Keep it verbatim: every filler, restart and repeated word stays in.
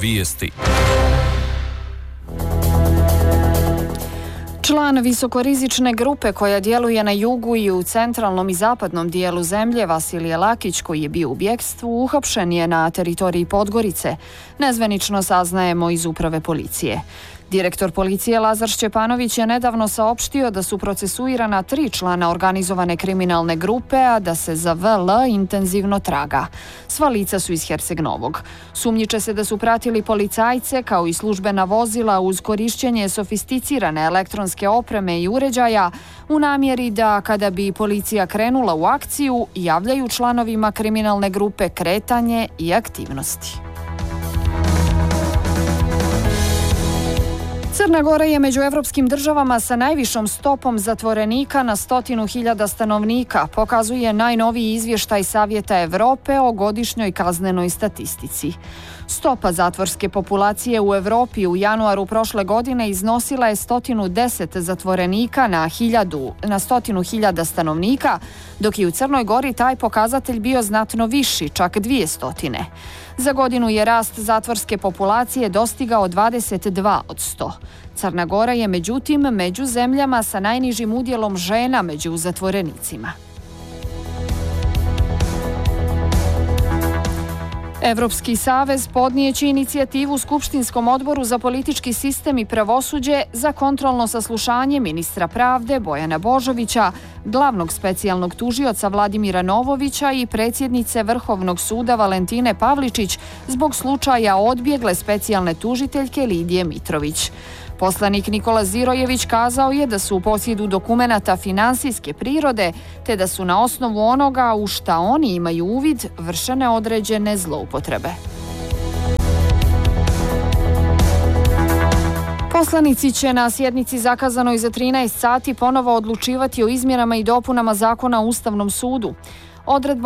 vijesti. Član visokorizične grupe koja djeluje na jugu i u centralnom i zapadnom dijelu zemlje, Vasilije Lakić, koji je bio u bjegstvu, uhapšen je na teritoriji Podgorice. Nezvanično saznajemo iz uprave policije. Direktor policije Lazar Šćepanović je nedavno saopštio da su procesuirana tri člana organizovane kriminalne grupe, a da se za V L intenzivno traga. Sva lica su iz Herceg Novog. Sumnjiče se da su pratili policajce kao i službena vozila uz korišćenje sofisticirane elektronske opreme i uređaja u namjeri da, kada bi policija krenula u akciju, javljaju članovima kriminalne grupe kretanje i aktivnosti. Crna Gora je među evropskim državama sa najvišom stopom zatvorenika na stotinu hiljada stanovnika, pokazuje najnoviji izvještaj Savjeta Evrope o godišnjoj kaznenoj statistici. Stopa zatvorske populacije u Evropi u januaru prošle godine iznosila je sto deset zatvorenika na, hiljadu, na stotinu hiljada stanovnika, dok je u Crnoj Gori taj pokazatelj bio znatno viši, čak dvije stotine. Za godinu je rast zatvorske populacije dostigao dvadeset dva od sto. Crna Gora je međutim među zemljama sa najnižim udjelom žena među zatvorenicima. Evropski savez podnijeće inicijativu Skupštinskom odboru za politički sistem i pravosuđe za kontrolno saslušanje ministra pravde Bojana Božovića, glavnog specijalnog tužioca Vladimira Novovića i predsjednice Vrhovnog suda Valentine Pavličić zbog slučaja odbjegle specijalne tužiteljke Lidije Mitrović. Poslanik Nikola Zirojević kazao je da su u posjedu dokumenata finansijske prirode, te da su na osnovu onoga u šta oni imaju uvid vršene određene zloupotrebe. Poslanici će na sjednici zakazanoj za trinaest sati ponovo odlučivati o izmjenama i dopunama Zakona o Ustavnom sudu. Odredba